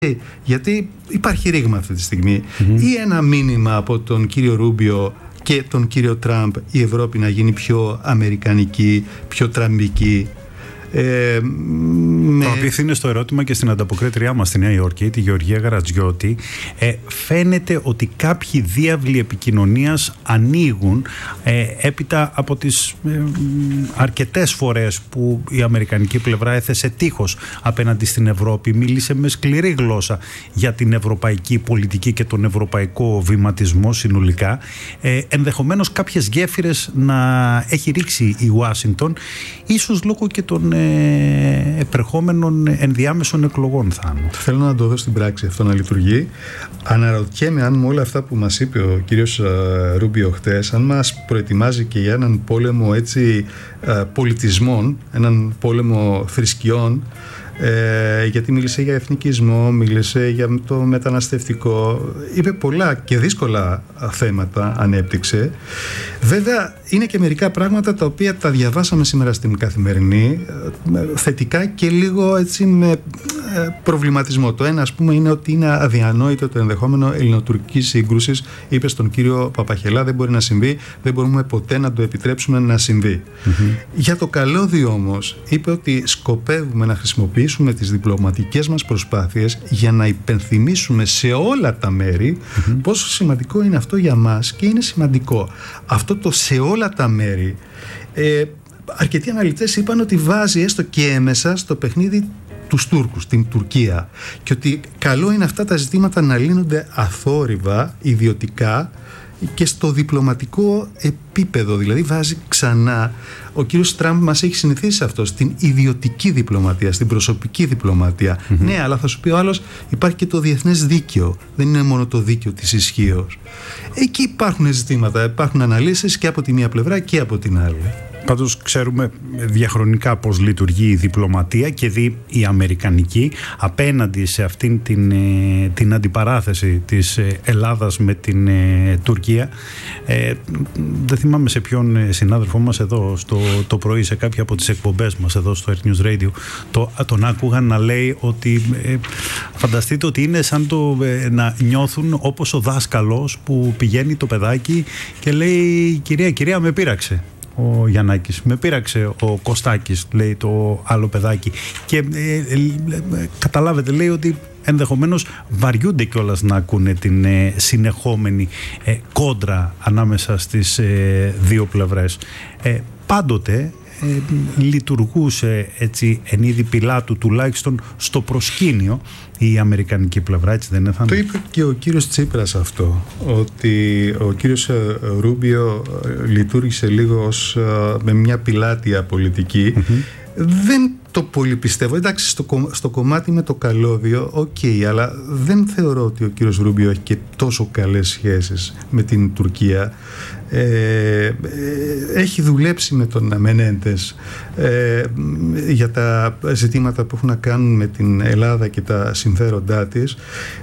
Γιατί υπάρχει ρήγμα αυτή τη στιγμή. Ή ένα μήνυμα από τον κύριο Ρούμπιο και τον κύριο Τραμπ, η Ευρώπη να γίνει πιο αμερικανική, πιο τραμπική. Το απίθυνε στο ερώτημα και στην ανταποκρίτριά μας στη Νέα Υόρκη, τη Γεωργία Γαρατζιώτη. Φαίνεται ότι κάποιοι διάβλοι επικοινωνίας ανοίγουν έπειτα από τις αρκετές φορές που η αμερικανική πλευρά έθεσε τείχος απέναντι στην Ευρώπη, μίλησε με σκληρή γλώσσα για την ευρωπαϊκή πολιτική και τον ευρωπαϊκό βηματισμό συνολικά. Ενδεχομένως κάποιες γέφυρες να έχει ρίξει η Ουάσιγκτον, ίσως λόγω και των επερχόμενων ενδιάμεσων εκλογών, Θάνο. Θέλω να το δω στην πράξη αυτό να λειτουργεί. Αναρωτιέμαι αν με όλα αυτά που μας είπε ο κύριος Ρούμπιο χτες, αν μας προετοιμάζει και για έναν πόλεμο έτσι πολιτισμών, έναν πόλεμο θρησκειών, γιατί μίλησε για εθνικισμό, μίλησε για το μεταναστευτικό, είπε πολλά και δύσκολα θέματα, ανέπτυξε. Βέβαια είναι και μερικά πράγματα τα οποία τα διαβάσαμε σήμερα στην Καθημερινή, θετικά και λίγο έτσι με προβληματισμό. Το ένα, ας πούμε, είναι ότι είναι αδιανόητο το ενδεχόμενο ελληνοτουρκικής σύγκρουσης. Είπε στον κύριο Παπαχελά, δεν μπορεί να συμβεί, δεν μπορούμε ποτέ να το επιτρέψουμε να συμβεί. Για το καλώδιο όμως είπε ότι σκοπεύουμε να χρησιμοποιήσουμε τις διπλωματικές μας προσπάθειες για να υπενθυμίσουμε σε όλα τα μέρη πόσο σημαντικό είναι αυτό για μας, και είναι σημαντικό αυτό το σε όλα τα μέρη. Αρκετοί αναλυτές είπαν ότι βάζει έστω και έμεσα στο παιχνίδι τους Τούρκους, την Τουρκία, και ότι καλό είναι αυτά τα ζητήματα να λύνονται αθόρυβα, ιδιωτικά και στο διπλωματικό επίπεδο. Δηλαδή βάζει ξανά, ο κύριος Τραμπ μας έχει συνηθίσει σε αυτό, στην ιδιωτική διπλωματία, στην προσωπική διπλωματία. Ναι, αλλά θα σου πει ο άλλος, υπάρχει και το διεθνές δίκαιο, δεν είναι μόνο το δίκαιο της ισχύως. Εκεί υπάρχουν ζητήματα, υπάρχουν αναλύσεις και από τη μία πλευρά και από την άλλη. Πάντως ξέρουμε διαχρονικά πώς λειτουργεί η διπλωματία και δει η αμερικανική απέναντι σε αυτήν την αντιπαράθεση της Ελλάδας με την Τουρκία. Δεν θυμάμαι σε ποιον συνάδελφό μας εδώ το πρωί σε κάποια από τις εκπομπές μας εδώ στο Earth News Radio τον άκουγαν να λέει ότι φανταστείτε ότι είναι σαν να νιώθουν όπως ο δάσκαλος που πηγαίνει το παιδάκι και λέει κυρία με πείραξε ο Γιαννάκης, με πείραξε ο Κωστάκης, λέει το άλλο παιδάκι, και καταλάβετε, λέει ότι ενδεχομένως βαριούνται κιόλας να ακούνε την συνεχόμενη κόντρα ανάμεσα στις δύο πλευρές. Πάντοτε λειτουργούσε έτσι εν είδη Πιλάτου, τουλάχιστον στο προσκήνιο, η αμερικανική πλευρά, έτσι δεν είναι, Θάνο? Το είπε και ο κύριος Τσίπρας αυτό, ότι ο κύριος Ρούμπιο λειτουργήσε λίγο με μια πιλάτια πολιτική. Δεν το πολύ πιστεύω. Εντάξει, στο κομμάτι με το καλώδιο, αλλά δεν θεωρώ ότι ο κύριος Ρούμπιο έχει και τόσο καλές σχέσεις με την Τουρκία. Έχει δουλέψει με τον Μενέντες για τα ζητήματα που έχουν να κάνουν με την Ελλάδα και τα συμφέροντά της.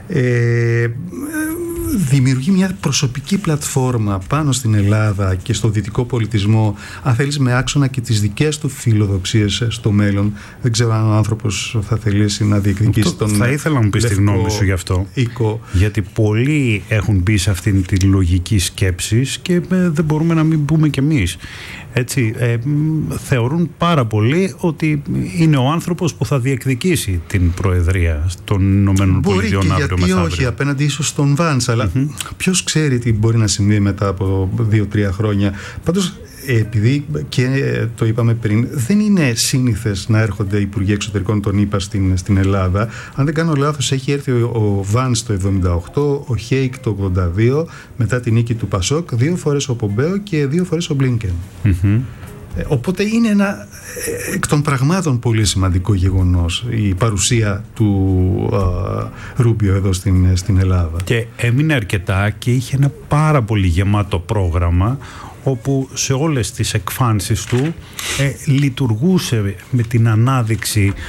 Δημιουργεί μια προσωπική πλατφόρμα πάνω στην Ελλάδα και στο δυτικό πολιτισμό, αν θέλεις, με άξονα και τις δικές του φιλοδοξίες στο μέλλον. Δεν ξέρω αν ο άνθρωπος θα θελήσει να διεκδικήσει τον... Θα ήθελα να μου πεις τη γνώμη σου γι' αυτό. Γιατί πολλοί έχουν μπει σε αυτήν τη λογική σκέψης και δεν μπορούμε να μην πούμε κι εμείς. Έτσι, θεωρούν πάρα πολύ ότι είναι ο άνθρωπος που θα διεκδικήσει την Προεδρία των Ηνωμένων Πολιτειών αύριο μεθαύριο. Γιατί όχι, απέναντι ίσως στον Βάνς, αλλά ποιος ξέρει τι μπορεί να συμβεί μετά από 2-3 χρόνια. Πάντως, επειδή και το είπαμε πριν, δεν είναι σύνηθες να έρχονται οι Υπουργοί Εξωτερικών των ΗΠΑ στην Ελλάδα. Αν δεν κάνω λάθος, έχει έρθει ο Βάνς το 1978, ο Χέικ το 1982, μετά την νίκη του Πασόκ, 2 φορές ο Πομπέο και 2 φορές ο Μπλίνκεν. Οπότε είναι ένα εκ των πραγμάτων πολύ σημαντικό γεγονός η παρουσία του Ρούμπιο εδώ στην Ελλάδα. Και έμεινε αρκετά και είχε ένα πάρα πολύ γεμάτο πρόγραμμα, όπου σε όλες τις εκφάνσεις του λειτουργούσε με την ανάδειξη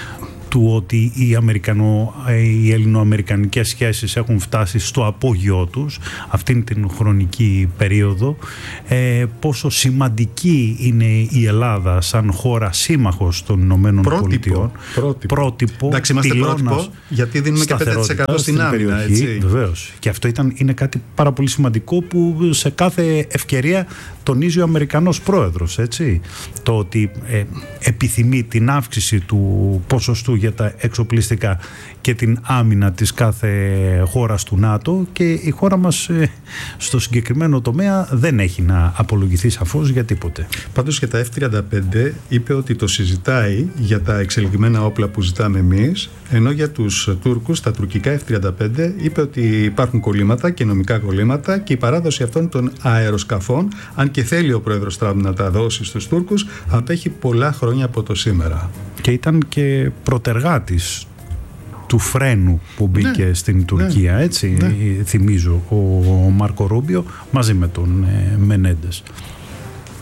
του ότι οι ελληνοαμερικανικές σχέσεις έχουν φτάσει στο απόγειό τους αυτήν την χρονική περίοδο, πόσο σημαντική είναι η Ελλάδα σαν χώρα σύμμαχος των Ηνωμένων Πολιτειών. Πρότυπο. Εντάξει, είμαστε πρότυπο, γιατί δίνουμε και 5% στην άμυνα, έτσι. Βεβαίως. Και αυτό είναι κάτι πάρα πολύ σημαντικό που σε κάθε ευκαιρία τονίζει ο Αμερικανός πρόεδρος, έτσι. Το ότι επιθυμεί την αύξηση του ποσοστού για τα εξοπλιστικά και την άμυνα της κάθε χώρας του ΝΑΤΟ, και η χώρα μας στο συγκεκριμένο τομέα δεν έχει να απολογηθεί σαφώς για τίποτε. Πάντως για τα F-35 είπε ότι το συζητάει για τα εξελιγμένα όπλα που ζητάμε εμείς, ενώ για τους Τούρκους, τα τουρκικά F-35, είπε ότι υπάρχουν κολλήματα και νομικά κολλήματα, και η παράδοση αυτών των αεροσκαφών, αν και θέλει ο πρόεδρος Τραμπ να τα δώσει στους Τούρκους, απέχει πολλά χρόνια από το σήμερα. Και ήταν και προτεργάτης του φρένου που μπήκε στην Τουρκία, έτσι, θυμίζω, ο Μάρκο Ρούμπιο μαζί με τον Μενέντες.